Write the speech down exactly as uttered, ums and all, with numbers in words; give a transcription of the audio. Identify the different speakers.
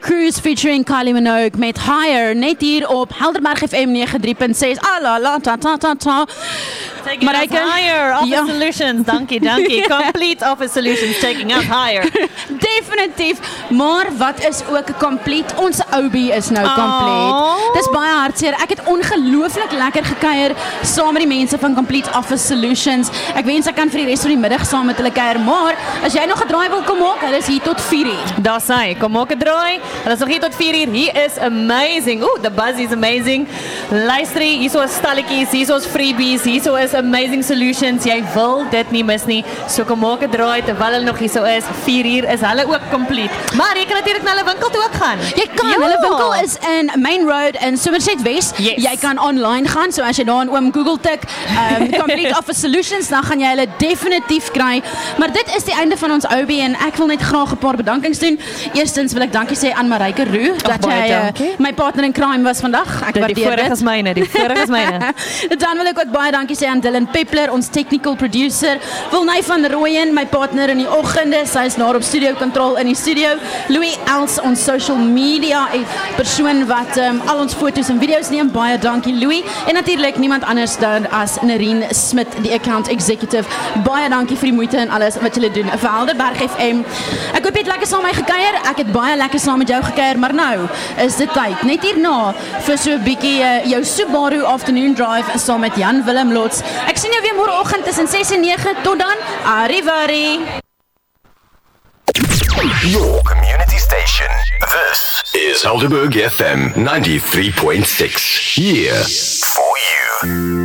Speaker 1: Cruz featuring Kylie Minogue met Higher, net hier op Helderberg F M ninety-three point six. Ah la la ta ta ta ta.
Speaker 2: Taking us higher, Office ja. Solutions, dankie, dankie. Complete Office Solutions, taking us higher.
Speaker 1: Definitief, maar wat is ook complete? Ons oubie is nou complete.
Speaker 2: Oh.
Speaker 1: Dis baie hartseer. Ek het ongelooflik lekker gekuier saam met die mense van Complete Office Solutions. Ek wens ek kan vir die res van die middag saam met hulle kuier, maar as jy nog 'n draai wil kom maak, hulle is hier tot vier uur.
Speaker 2: Daar sê, kom maak 'n draai. Hulle is nog hier tot vier uur. He is amazing. Ooh, the buzz is amazing. Luister, hier so stalletjies, hier so freebies, hier so is amazing solutions. Jy wil dit nie mis nie. So kom maak 'n draai terwyl hulle nog hier so is. vier uur is hulle ook complete. Maar jy kan natuurlik na hulle winkel toe ook gaan.
Speaker 1: Jy kan, ja. Hulle winkel is in Main Road in Somerset West.
Speaker 2: Yes.
Speaker 1: Jy kan online gaan, so as jy daar in oom Google tik, um, Complete Office Solutions, dan gaan jy hulle definitief kry. Maar dit is die einde van ons oubie en ek wil net graag 'n paar bedankings doen. Eerstens wil ek dankie sê aan Marijke Roo dat jy uh, my partner in crime was vandag. Ek
Speaker 2: waardeer dit. Die voorreg is myne, die voorreg is myne.
Speaker 1: Dan wil ek ook baie dankie sê aan Dylan Peppler, ons technical producer, Wilney van Rooyen, my partner in die oggende, sy is daar op studio control in die studio, Louis Els, ons social media persoon wat um, al ons foto's en video's neem, baie dankie Louis, en natuurlik niemand anders dan as Nerien Smit, die account executive, baie dankie vir die moeite en alles wat julle doen vir Helderberg F M. Ek hoop jy het lekker saam met my gekuier, ek het baie lekker saam met jou gekuier, maar nou is dit tyd, net hierna, vir so 'n bietjie uh, jou Subaru Afternoon Drive saam met Jan Willem Lots. Ek sien jou weer môreoggend tussen six en nine, tot dan, arrivederci.
Speaker 3: Your community station. This is Helderberg F M ninety-three point six. Here for you.